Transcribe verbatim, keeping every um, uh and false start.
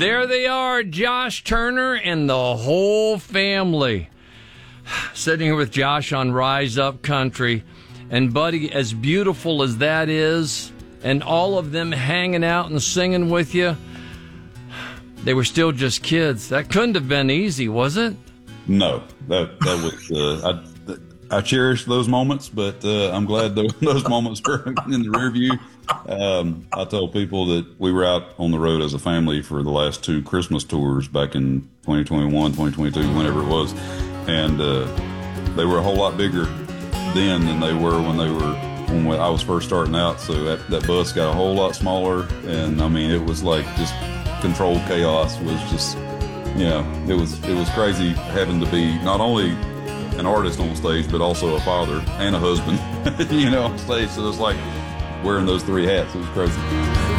There they are, Josh Turner and the whole family. Sitting here with Josh on Rise Up Country. And, buddy, as beautiful as that is, and all of them hanging out and singing with you, they were still just kids. That couldn't have been easy, was it? No, that that was. Uh, I I cherish those moments, but uh, I'm glad those, those moments are in the rear view. Um, I told people that we were out on the road as a family for the last two Christmas tours back in twenty twenty-one, twenty twenty-two, whenever it was, and uh, they were a whole lot bigger then than they were when they were when I was first starting out. So that, that bus got a whole lot smaller, and I mean it was like just controlled chaos. Was just yeah, it was it was crazy having to be not only an artist on stage but also a father and a husband, you know, on stage. So it was like wearing those three hats. It was crazy.